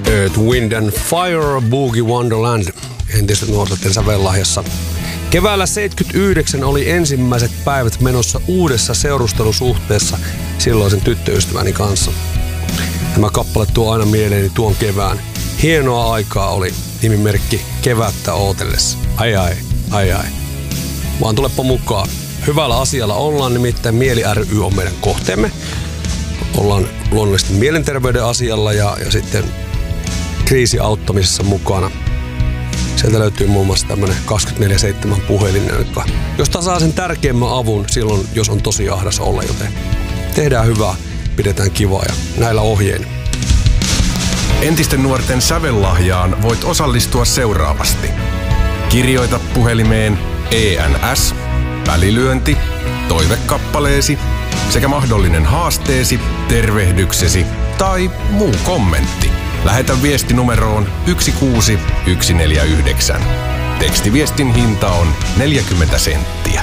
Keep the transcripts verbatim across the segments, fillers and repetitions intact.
Earth, Wind and Fire, Boogie Wonderland, entisten nuorten sävellahjassa. Keväällä seitsemänkymmentäyhdeksän oli ensimmäiset päivät menossa uudessa seurustelusuhteessa silloisen tyttöystäväni kanssa. Tämä kappale tuo aina mieleeni tuon kevään. Hienoa aikaa oli, nimimerkki Kevättä ootellessa. Ai ai, ai ai. Vaan tulepa mukaan. Hyvällä asialla ollaan, nimittäin Mieli ry on meidän kohteemme. Ollaan luonnollisesti mielenterveyden asialla ja, ja sitten kriisiauttamisessa mukana. Sieltä löytyy muun muassa tämmönen kaksikymmentäneljä seitsemän puhelin, josta saa sen tärkeimmän avun silloin, jos on tosi ahdas olla, joten tehdään hyvää, pidetään kivaa ja näillä ohjein. Entisten nuorten sävellahjaan voit osallistua seuraavasti. Kirjoita puhelimeen E N S, välilyönti, toivekappaleesi sekä mahdollinen haasteesi, tervehdyksesi tai muu kommentti. Lähetä viesti numeroon yksi kuusi yksi neljä yhdeksän. Tekstiviestin hinta on neljäkymmentä senttiä.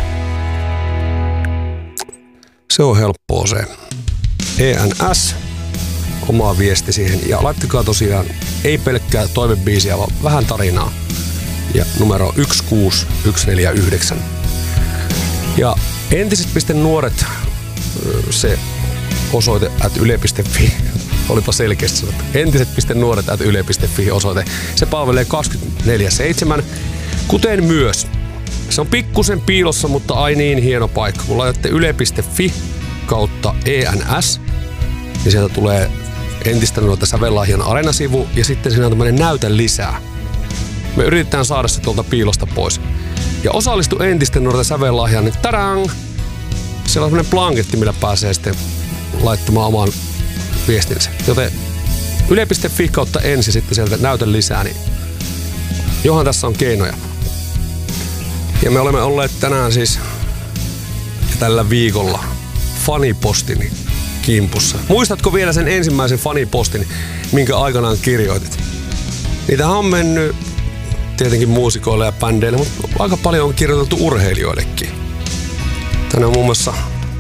Se on helppoa se. E N S, oma viesti siihen. Ja laittakaa tosiaan ei pelkkää toivebiisiä, vaan vähän tarinaa. Ja numero yksi kuusi yksi neljä yhdeksän. Ja entiset.nuoret, se osoite at yle piste fi. Olipa selkeästi sanottu. Entiset.nuoret at yle piste fi osoite. Se palvelee kaksikymmentäneljä seitsemän, kuten myös. Se on pikkusen piilossa, mutta ai niin hieno paikka. Kun laitatte yle piste fi kautta E N S, niin sieltä tulee entistä nuorten sävellahjan areenasivu ja sitten siinä on tämmöinen näytä lisää. Me yritetään saada se tuolta piilosta pois. Ja osallistu entisten nuorten sävellahjaan, niin tadang! Siellä on tämmöinen blanketti, millä pääsee sitten laittamaan oman viestinsä. Joten yle piste fi kautta ensi sitten sieltä näytä lisää, niin johan tässä on keinoja. Ja me olemme olleet tänään siis tällä viikolla fanipostin kimpussa. Muistatko vielä sen ensimmäisen fanipostin, minkä aikanaan kirjoitit? Niitähän on mennyt tietenkin muusikoille ja bändeille, mutta aika paljon on kirjoitettu urheilijoillekin. Tänään muun muassa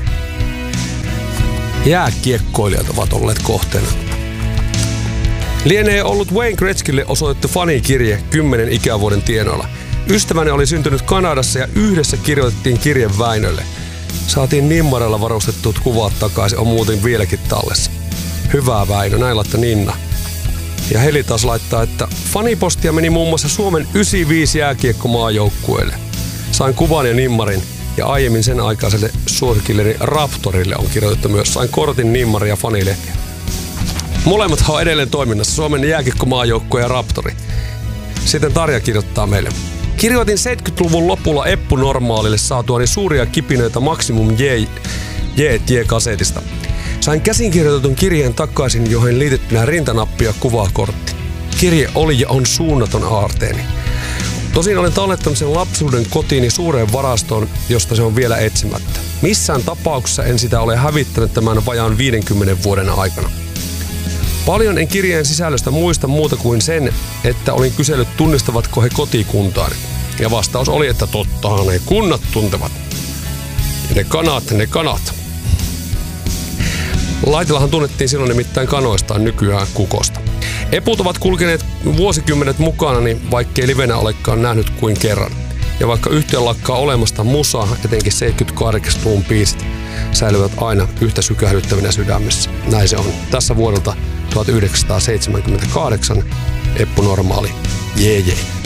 jääkiekkoilijat ovat olleet kohteena. Lienee ollut Wayne Gretzkylle osoitettu fanikirje kymmenen ikävuoden tienoilla. Ystäväni oli syntynyt Kanadassa ja yhdessä kirjoitettiin kirje Väinölle. Saatiin nimmarilla varustetut kuvat takaisin, on muuten vieläkin tallessa. Hyvää Väinö, näin laittaa Ninna. Ja Heli taas laittaa, että fanipostia meni muun muassa Suomen yhdeksänkymmentäviisi jääkiekkomaajoukkueelle. Sain kuvan ja nimmarin ja aiemmin sen aikaiselle suosikilleni Raptorille on kirjoitettu myös. Sain kortin, nimmari ja fanilehtiä. Molemmat on edelleen toiminnassa, Suomen jääkiekkomaajoukkue ja Raptori. Sitten Tarja kirjoittaa meille. Kirjoitin seitsemänkymmentäluvun lopulla Eppu Normaalille saatuani suuria kipinöitä Maximum J-kasetista. Sain käsinkirjoitetun kirjeen takaisin, johon liitettynä rintanappi ja kuvakortti. Kirje oli ja on suunnaton aarteeni. Tosin olen tallettanut sen lapsuuden kotiini suureen varastoon, josta se on vielä etsimättä. Missään tapauksessa en sitä ole hävittänyt tämän vajaan viidenkymmenen vuoden aikana. Paljon en kirjeen sisällöstä muista muuta kuin sen, että olin kysellyt tunnistavatko he kotikuntaani. Ja vastaus oli, että tottahan ne kunnat tuntevat. Ja ne kanat, ne kanat. Laitilahan tunnettiin silloin nimittäin kanoistaan, nykyään kukosta. Eput ovat kulkeneet vuosikymmenet mukana, niin vaikkei livenä olekaan nähnyt kuin kerran. Ja vaikka yhtiö lakkaa olemasta, musa, etenkin seitsemänkymmentäkahdeksan-luvun biisit, säilyvät aina yhtä sykähdyttävinä sydämessä. Näin se on. Tässä vuodelta tuhatyhdeksänsataaseitsemänkymmentäkahdeksan Eppu Normaali. Jee jee.